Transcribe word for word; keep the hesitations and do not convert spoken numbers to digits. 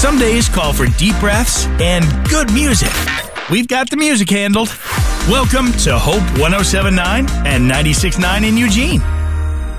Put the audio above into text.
Some days call for deep breaths and good music. We've got the music handled. Welcome to Hope one oh seven point nine and ninety-six point nine in Eugene.